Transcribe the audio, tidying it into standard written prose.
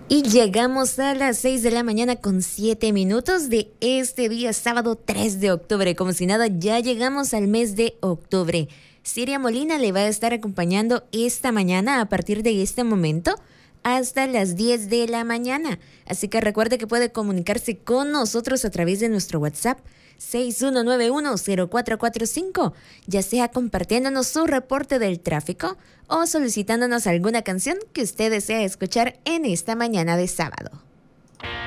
Y llegamos a las 6 de la mañana con 7 minutos de este día, sábado 3 de octubre. Como si nada, ya llegamos al mes de octubre. Siria Molina le va a estar acompañando esta mañana a partir de este momento hasta las 10 de la mañana. Así que recuerde que puede comunicarse con nosotros a través de nuestro WhatsApp 61910445, ya sea compartiéndonos su reporte del tráfico o solicitándonos alguna canción que usted desea escuchar en esta mañana de sábado.